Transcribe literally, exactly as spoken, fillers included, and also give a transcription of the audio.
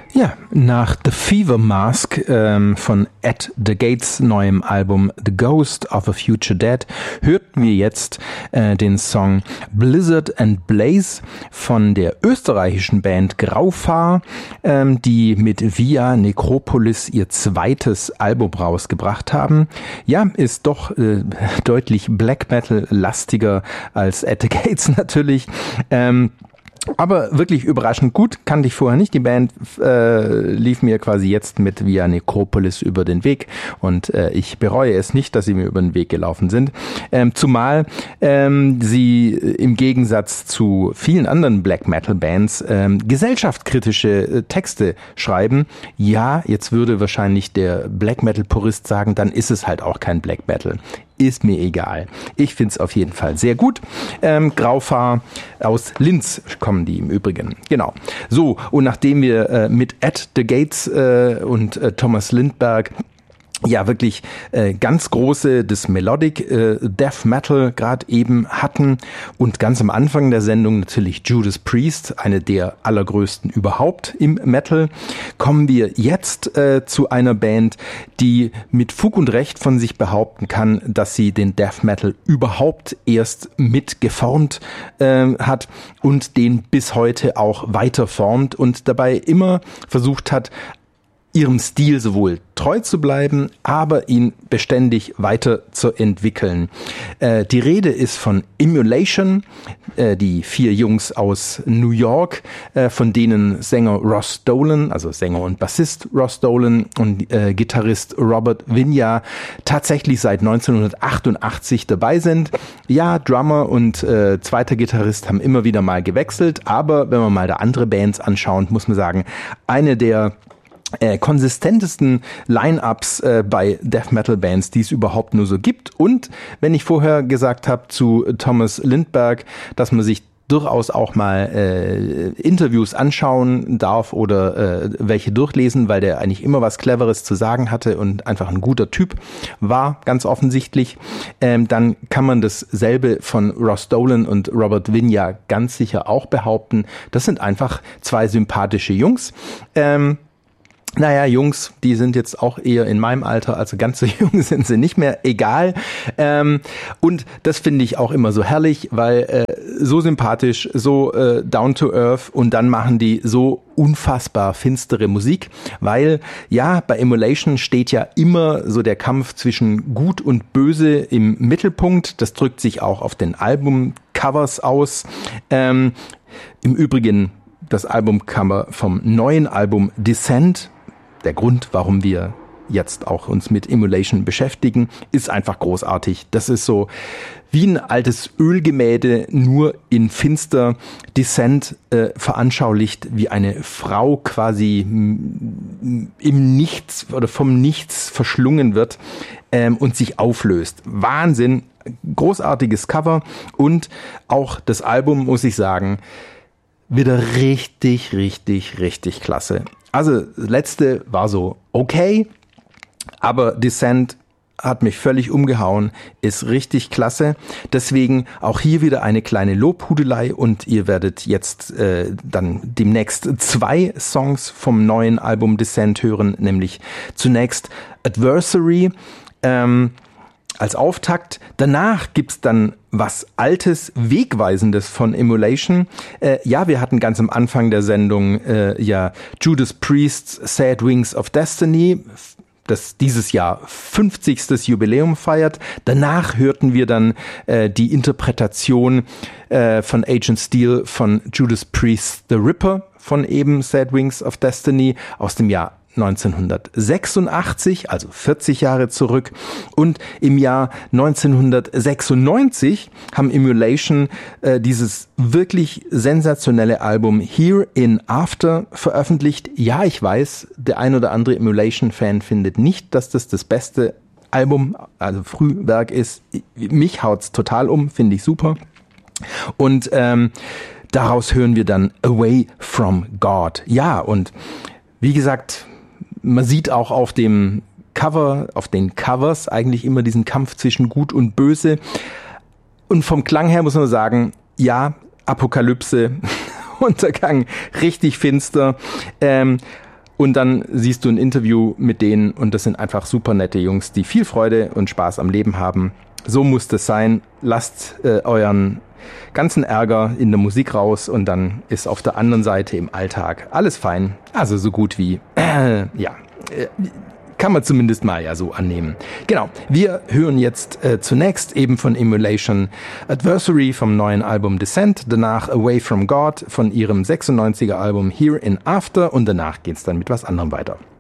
Ja, nach The Fever Mask ähm, von At the Gates neuem Album The Ghost of a Future Dead hörten wir jetzt äh, den Song Blizzard and Blaze von der österreichischen Band Graufahr, ähm, die mit Via Necropolis ihr zweites Album rausgebracht haben. Ja, ist doch äh, deutlich Black Metal lastiger als At the Gates natürlich. Ähm, Aber wirklich überraschend gut, kannte ich vorher nicht. Die Band äh, lief mir quasi jetzt mit Via Necropolis über den Weg und äh, ich bereue es nicht, dass sie mir über den Weg gelaufen sind. Ähm, zumal ähm, sie im Gegensatz zu vielen anderen Black Metal Bands ähm, gesellschaftskritische äh, Texte schreiben. Ja, jetzt würde wahrscheinlich der Black Metal Purist sagen, dann ist es halt auch kein Black Metal. Ist mir egal. Ich find's auf jeden Fall sehr gut. Ähm, Graufahr aus Linz kommen die im Übrigen. Genau. So, und nachdem wir äh, mit At the Gates äh, und äh, Thomas Lindberg ja wirklich äh, ganz große des Melodic äh, Death Metal gerade eben hatten und ganz am Anfang der Sendung natürlich Judas Priest, eine der allergrößten überhaupt im Metal, kommen wir jetzt äh, zu einer Band, die mit Fug und Recht von sich behaupten kann, dass sie den Death Metal überhaupt erst mit geformt äh, hat und den bis heute auch weiter formt und dabei immer versucht hat, ihrem Stil sowohl treu zu bleiben, aber ihn beständig weiter zu entwickeln. Äh, die Rede ist von Immolation, äh, die vier Jungs aus New York, äh, von denen Sänger Ross Dolan, also Sänger und Bassist Ross Dolan und äh, Gitarrist Robert Vinya tatsächlich seit neunzehnhundertachtundachtzig dabei sind. Ja, Drummer und äh, zweiter Gitarrist haben immer wieder mal gewechselt, aber wenn man mal da andere Bands anschaut, muss man sagen, eine der Äh, konsistentesten Line-Ups äh, bei Death Metal Bands, die es überhaupt nur so gibt. Und wenn ich vorher gesagt habe zu Thomas Lindberg, dass man sich durchaus auch mal äh, Interviews anschauen darf oder äh, welche durchlesen, weil der eigentlich immer was Cleveres zu sagen hatte und einfach ein guter Typ war, ganz offensichtlich, ähm, dann kann man dasselbe von Ross Dolan und Robert Vinya ganz sicher auch behaupten. Das sind einfach zwei sympathische Jungs. Ähm, Naja, Jungs, die sind jetzt auch eher in meinem Alter, also ganz so jung sind sie nicht mehr, egal. Ähm, und das finde ich auch immer so herrlich, weil äh, so sympathisch, so äh, down to earth und dann machen die so unfassbar finstere Musik, weil ja, bei Immolation steht ja immer so der Kampf zwischen Gut und Böse im Mittelpunkt. Das drückt sich auch auf den Albumcovers aus. Ähm, im Übrigen das Albumcover vom neuen Album Descent. Der Grund, warum wir jetzt auch uns mit Immolation beschäftigen, ist einfach großartig. Das ist so wie ein altes Ölgemälde, nur in finster. Descent äh, veranschaulicht, wie eine Frau quasi im Nichts oder vom Nichts verschlungen wird ähm, und sich auflöst. Wahnsinn, großartiges Cover und auch das Album, muss ich sagen, wieder richtig, richtig, richtig klasse. Also das letzte war so okay, aber Descent hat mich völlig umgehauen, ist richtig klasse. Deswegen auch hier wieder eine kleine Lobhudelei und ihr werdet jetzt äh, dann demnächst zwei Songs vom neuen Album Descent hören, nämlich zunächst Adversary, ähm, als Auftakt. Danach gibt's dann was Altes, Wegweisendes von Immolation. Äh, ja, wir hatten ganz am Anfang der Sendung äh, ja Judas Priest's Sad Wings of Destiny, das dieses Jahr fünfzigstes Jubiläum feiert. Danach hörten wir dann äh, die Interpretation äh, von Agent Steel von Judas Priest's The Ripper von eben Sad Wings of Destiny aus dem Jahr neunzehnhundertsechsundachtzig, also vierzig Jahre zurück. Und im Jahr neunzehnhundertsechsundneunzig haben Immolation äh, dieses wirklich sensationelle Album Here in After veröffentlicht. Ja, ich weiß, der ein oder andere Immolation-Fan findet nicht, dass das das beste Album, also Frühwerk ist. Mich haut's total um, finde ich super. Und ähm, daraus hören wir dann Away from God. Ja, und wie gesagt, man sieht auch auf dem Cover, auf den Covers eigentlich immer diesen Kampf zwischen Gut und Böse. Und vom Klang her muss man sagen, ja, Apokalypse, Untergang, richtig finster. Ähm, Und dann siehst du ein Interview mit denen und das sind einfach super nette Jungs, die viel Freude und Spaß am Leben haben. So muss das sein. Lasst äh, euren ganzen Ärger in der Musik raus und dann ist auf der anderen Seite im Alltag alles fein. Also so gut wie, äh, ja, äh, kann man zumindest mal ja so annehmen. Genau, wir hören jetzt äh, zunächst eben von Emulation Adversary vom neuen Album Descent, danach Away from God von ihrem sechsundneunziger Album Here in After und danach geht's dann mit was anderem weiter.